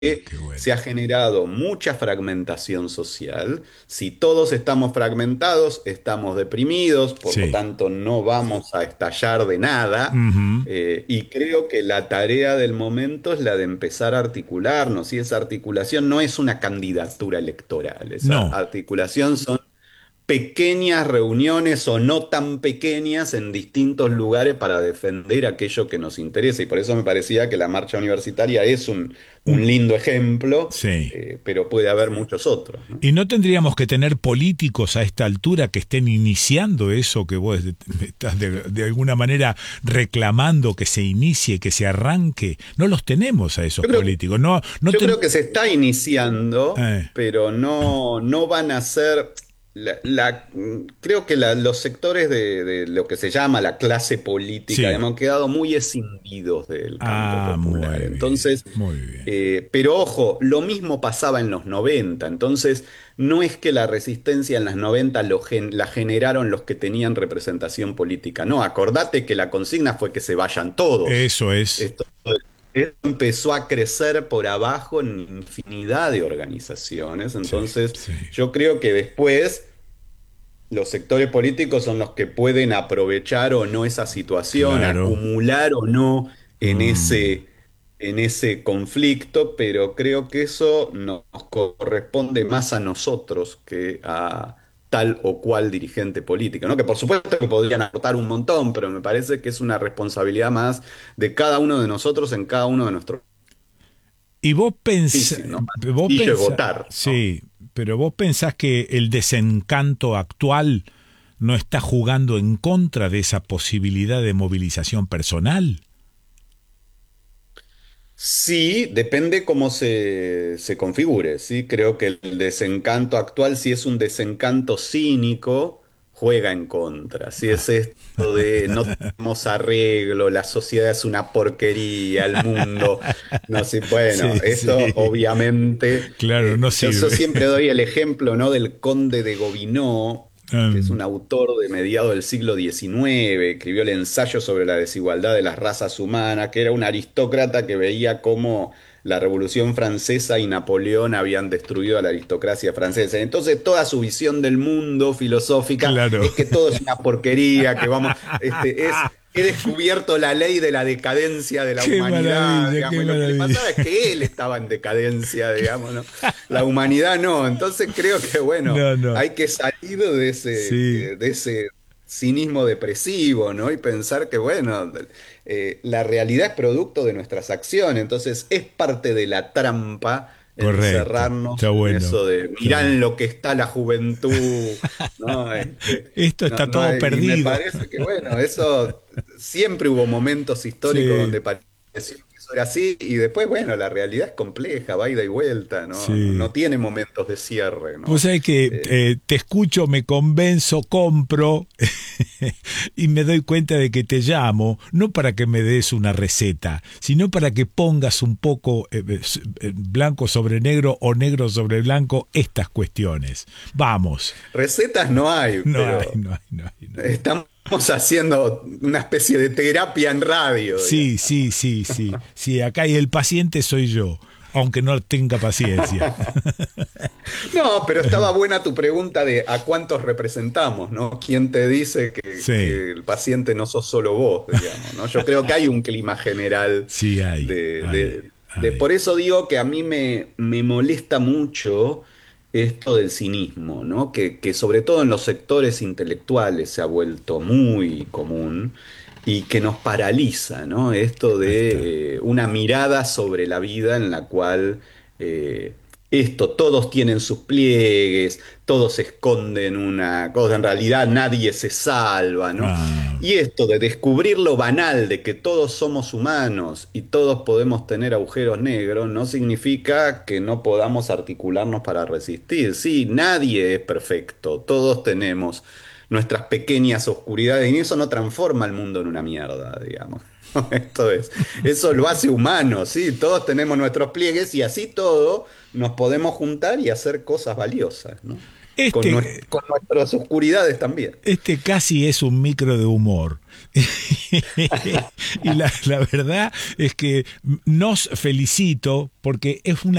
Qué bueno. se ha generado mucha fragmentación social. Si todos estamos fragmentados, estamos deprimidos, por lo Sí. tanto no vamos a estallar de nada. Ujú. Y creo que la tarea del momento es la de empezar a articularnos. Y esa articulación no es una candidatura electoral, esa No. articulación son pequeñas reuniones o no tan pequeñas en distintos lugares para defender aquello que nos interesa. Y por eso me parecía que la marcha universitaria es un Un- lindo ejemplo, sí. pero puede haber muchos otros, ¿no? ¿Y no tendríamos que tener políticos a esta altura que estén iniciando eso que vos estás de alguna manera reclamando que se inicie, que se arranque? No los tenemos a esos Yo creo, políticos. No, no Yo ten- creo que se está iniciando, eh, pero no van a ser. Creo que los sectores de lo que se llama la clase política sí. hemos quedado muy escindidos del campo Ah, popular. muy bien, Entonces, muy bien. pero ojo, lo mismo pasaba en los 90. Entonces, no es que la resistencia en los 90 la generaron los que tenían representación política. No, acordate que la consigna fue que se vayan todos. Eso es. Esto empezó a crecer por abajo en infinidad de organizaciones. Sí, Entonces, sí. yo creo que después los sectores políticos son los que pueden aprovechar o no esa situación, Claro. acumular o no en Mm. ese conflicto, pero creo que eso nos corresponde más a nosotros que a tal o cual dirigente político, ¿no? Que por supuesto que podrían aportar un montón, pero me parece que es una responsabilidad más de cada uno de nosotros en cada uno de nuestros Y difícil, ¿no? vos Y pensás, votar, ¿no? sí, pero vos pensás que el desencanto actual no está jugando en contra de esa posibilidad de movilización personal. Sí, depende cómo se configure, ¿sí? Creo que el desencanto actual, si es un desencanto cínico, juega en contra. Si es esto de no tenemos arreglo, la sociedad es una porquería, el mundo, no sé, bueno, Sí, eso sí. obviamente, Claro, no yo sirve. siempre doy el ejemplo, ¿no? Del conde de Gobineau, que es Um, un autor de mediados del siglo XIX, escribió el ensayo sobre la desigualdad de las razas humanas, que era un aristócrata que veía cómo la Revolución Francesa y Napoleón habían destruido a la aristocracia francesa. Entonces toda su visión del mundo filosófica claro. es que todo es una porquería, que vamos, he descubierto la ley de la decadencia de la Qué humanidad, maravilla, qué digamos, y lo que le maravilla. pasaba es que él estaba en decadencia, digamos, ¿no? La humanidad no. Entonces creo que, bueno, No, no. hay que salir Sí, de ese cinismo depresivo, ¿no? Y pensar que, bueno, la realidad es producto de nuestras acciones. Entonces es parte de la trampa correcto. Está encerrarnos en bueno. eso de Está mirá bueno. en lo que está la juventud, ¿no? Esto está todo Y me perdido. parece que, bueno, eso siempre hubo momentos históricos Sí, donde parecía que eso era así, y después, bueno, la realidad es compleja, va ida y vuelta, no sí. tiene momentos de cierre, Pues ¿no? sabés que Eh, te escucho, me convenzo, compro y me doy cuenta de que te llamo, no para que me des una receta, sino para que pongas un poco blanco sobre negro o negro sobre blanco estas cuestiones. Vamos. Recetas no hay, No hay, pero no hay, no hay, no hay. estamos haciendo una especie de terapia en radio, Sí, digamos. sí, sí, sí. Sí, acá y el paciente soy yo, aunque no tenga paciencia. No, pero estaba buena tu pregunta de a cuántos representamos, ¿no? ¿Quién te dice Sí, que el paciente no sos solo vos, digamos, ¿no? Yo creo que hay un clima general sí hay, de, hay, de- hay. por eso digo que a mí me molesta mucho esto del cinismo, ¿no? Que sobre todo en los sectores intelectuales se ha vuelto muy común y que nos paraliza, ¿no? Esto Ahí está. de una mirada sobre la vida en la cual eh, todos tienen sus pliegues, todos esconden una cosa, en realidad nadie se salva, ¿no? Ah, Y esto de descubrir lo banal de que todos somos humanos y todos podemos tener agujeros negros, no significa que no podamos articularnos para resistir. Sí, nadie es perfecto, todos tenemos nuestras pequeñas oscuridades y eso no transforma el mundo en una mierda, digamos. Eso lo hace humano, sí, todos tenemos nuestros pliegues y así todo nos podemos juntar y hacer cosas valiosas, ¿no? Este, con nuestras oscuridades también. este casi es un micro de humor. Y la verdad es que nos felicito porque es una